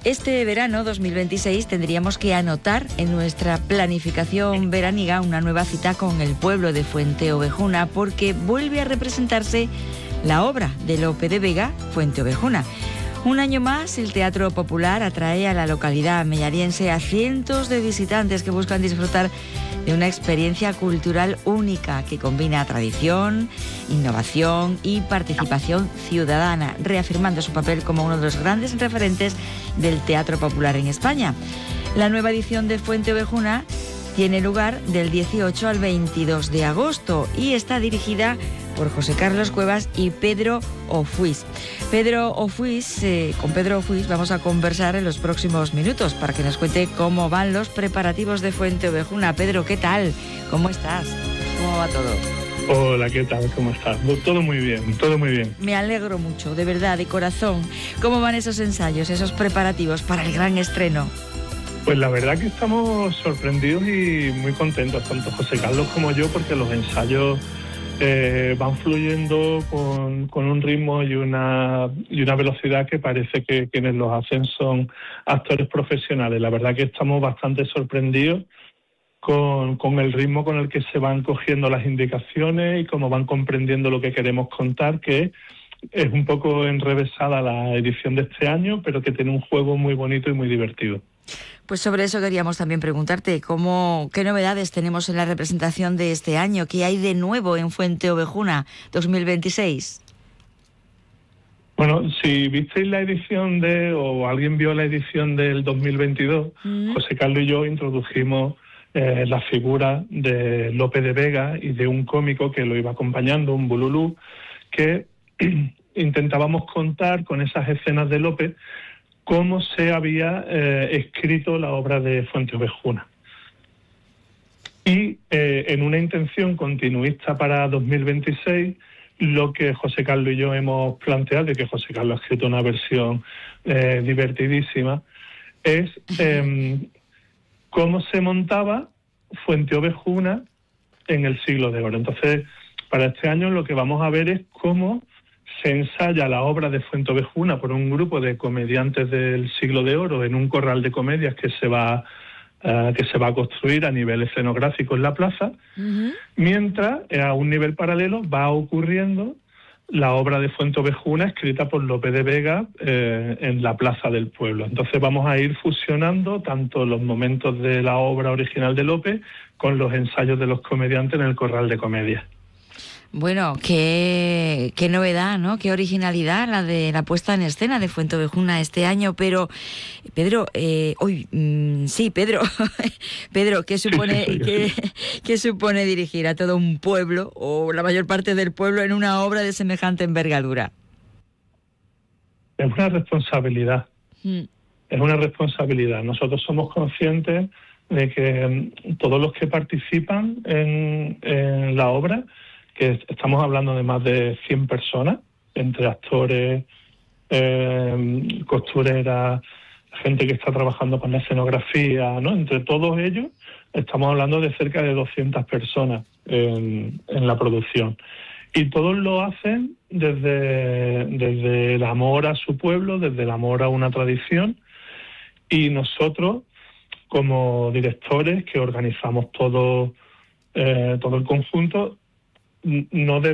Este verano 2026 tendríamos que anotar en nuestra planificación veraniega una nueva cita con el pueblo de Fuenteovejuna, porque vuelve a representarse la obra de Lope de Vega, Fuenteovejuna. Un año más, el Teatro Popular atrae a la localidad mellariense a cientos de visitantes que buscan disfrutar de una experiencia cultural única que combina tradición, innovación y participación ciudadana, reafirmando su papel como uno de los grandes referentes del teatro popular en España. La nueva edición de Fuenteovejuna tiene lugar del 18 al 22 de agosto y está dirigida por José Carlos Cuevas y Pedro Ofuís. Con Pedro Ofuís vamos a conversar en los próximos minutos para que nos cuente cómo van los preparativos de Fuenteovejuna. Pedro, ¿qué tal? ¿Cómo estás? ¿Cómo va todo? Hola, ¿qué tal? ¿Cómo estás? Todo muy bien, todo muy bien. Me alegro mucho, de verdad, de corazón. ¿Cómo van esos ensayos, esos preparativos para el gran estreno? Pues la verdad que estamos sorprendidos y muy contentos, tanto José Carlos como yo, porque los ensayos van fluyendo con un ritmo y una velocidad que parece que quienes los hacen son actores profesionales. La verdad que estamos bastante sorprendidos con el ritmo con el que se van cogiendo las indicaciones y cómo van comprendiendo lo que queremos contar, que es un poco enrevesada la edición de este año, pero que tiene un juego muy bonito y muy divertido. Pues sobre eso queríamos también preguntarte, ¿qué novedades tenemos en la representación de este año? ¿Qué hay de nuevo en Fuenteovejuna 2026? Bueno, si visteis la edición o alguien vio la edición del 2022, José Carlos y yo introdujimos la figura de Lope de Vega y de un cómico que lo iba acompañando, un bululú, que intentábamos contar con esas escenas de Lope cómo se había escrito la obra de Fuenteovejuna. Y en una intención continuista para 2026, lo que José Carlos y yo hemos planteado, y que José Carlos ha escrito una versión divertidísima, es cómo se montaba Fuenteovejuna en el Siglo de Oro. Entonces, para este año lo que vamos a ver es cómo se ensaya la obra de Fuenteovejuna por un grupo de comediantes del Siglo de Oro en un corral de comedias que se va a construir a nivel escenográfico en la plaza, mientras a un nivel paralelo va ocurriendo la obra de Fuenteovejuna escrita por Lope de Vega en la plaza del pueblo. Entonces vamos a ir fusionando tanto los momentos de la obra original de Lope con los ensayos de los comediantes en el corral de comedias. Bueno, qué novedad, ¿no? Qué originalidad la de la puesta en escena de Fuenteovejuna este año. Pero, Pedro, Pedro, ¿qué supone dirigir a todo un pueblo o la mayor parte del pueblo en una obra de semejante envergadura? Es una responsabilidad. Es una responsabilidad. Nosotros somos conscientes de que todos los que participan en la obra, que estamos hablando de más de 100 personas, entre actores, costureras, gente que está trabajando con la escenografía, ¿no? Entre todos ellos estamos hablando de cerca de 200 personas en la producción. Y todos lo hacen desde el amor a su pueblo, desde el amor a una tradición, y nosotros, como directores que organizamos todo el conjunto, no